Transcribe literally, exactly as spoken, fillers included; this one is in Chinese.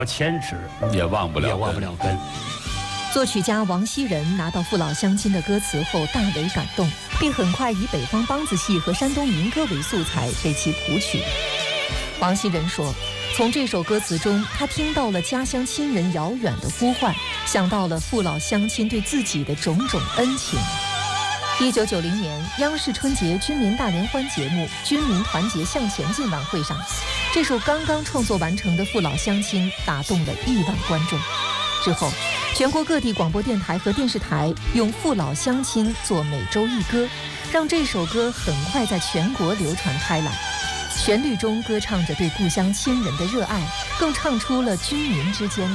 千尺也忘不了也忘不了根。 作曲家王希仁拿到父老乡亲的歌词后大为感动，并很快以北方梆子戏和山东民歌为素材为其谱曲。王希仁说，从这首歌词中，他听到了家乡亲人遥远的呼唤，想到了父老乡亲对自己的种种恩情。一九九零年，央视春节军民大联欢节目《军民团结向前进》晚会上，这首刚刚创作完成的《父老乡亲》打动了亿万观众。之后，全国各地广播电台和电视台用父老乡亲做每周一歌，让这首歌很快在全国流传开来。旋律中歌唱着对故乡亲人的热爱，更唱出了军民之间